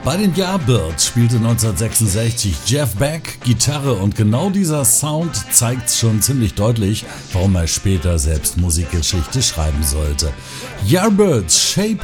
Bei den Yardbirds spielte 1966 Jeff Beck Gitarre und genau dieser Sound zeigt schon ziemlich deutlich, warum er später selbst Musikgeschichte schreiben sollte. Yardbirds Shape